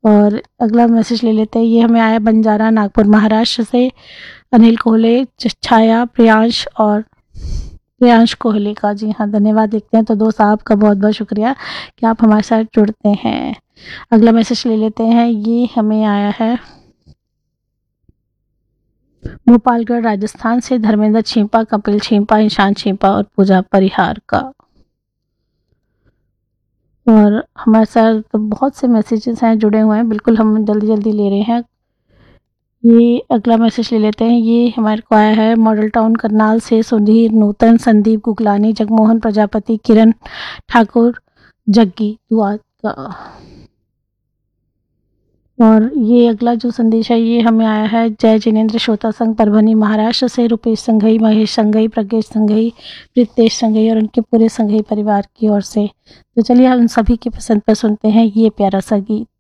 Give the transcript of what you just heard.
और अगला मैसेज ले लेते हैं। ये हमें आया बंजारा नागपुर महाराष्ट्र से, अनिल कोहले, छाया, प्रियांश कोहली का। जी हाँ, धन्यवाद लिखते हैं। तो दोस्त आपका बहुत बहुत शुक्रिया कि आप हमारे साथ जुड़ते हैं। अगला मैसेज ले लेते हैं। ये हमें आया है भोपालगढ़ राजस्थान से, धर्मेंद्र छीपा, कपिल छीपा, ईशान छीपा और पूजा परिहार का। और हमारे साथ तो बहुत से मैसेजेस हैं जुड़े हुए हैं, बिल्कुल हम जल्दी जल्दी ले रहे हैं। ये अगला मैसेज ले लेते हैं। ये हमारे को आया है मॉडल टाउन करनाल से, सुधीर, नूतन, संदीप गुगलानी, जगमोहन प्रजापति, किरण ठाकुर, जग्गी दुआ का। और ये अगला जो संदेश है ये हमें आया है जय जिनेन्द्र श्रोता संघ परभनी महाराष्ट्र से, Rupesh Shanghai, Mahesh Shanghai, Pradnyesh Shanghai, Pritesh Shanghai और उनके पूरे संघई परिवार की ओर से। तो चलिए हम सभी की पसंद पर सुनते हैं ये प्यारा सा गीत।